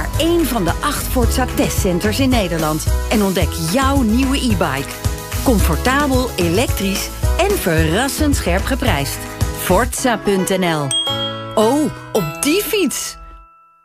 naar één van de 8 Forza testcenters in Nederland en ontdek jouw nieuwe e-bike. Comfortabel, elektrisch en verrassend scherp geprijsd. Forza.nl. Oh, op die fiets!